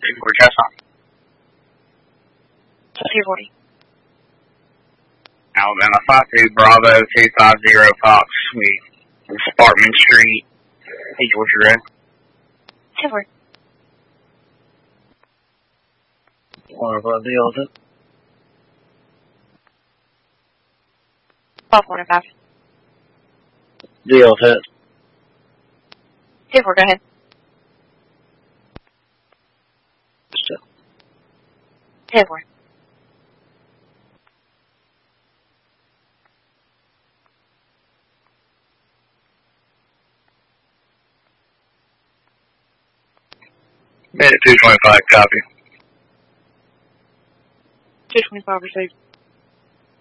240 Tesla. 240. Alabama 52 Bravo 250 Fox Suite. Sparkman Street, East Georgia Road. 240. One of the Delta. 1245. Delta. 240, go ahead. Still. 240. Minute 225, copy. 225 received.